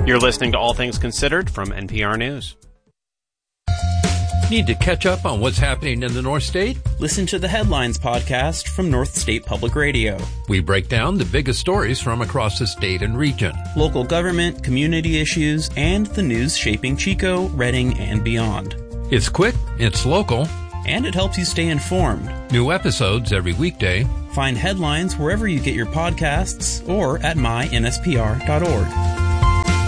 You're listening to All Things Considered from NPR News. Need to catch up on what's happening in the North State? Listen to the Headlines podcast from North State Public Radio. We break down the biggest stories from across the state and region. Local government, community issues, and the news shaping Chico, Redding, and beyond. It's quick, it's local, and it helps you stay informed. New episodes every weekday. Find Headlines wherever you get your podcasts or at mynspr.org.